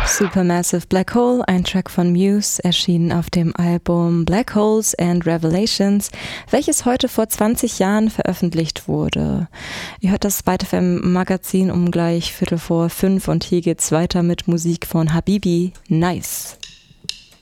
Supermassive Black Hole, ein Track von Muse, erschienen auf dem Album Black Holes and Revelations, welches heute vor 20 Jahren veröffentlicht wurde. Ihr hört das Byte FM Magazin um gleich 4:45 und hier geht's weiter mit Musik von Habibi. Nice.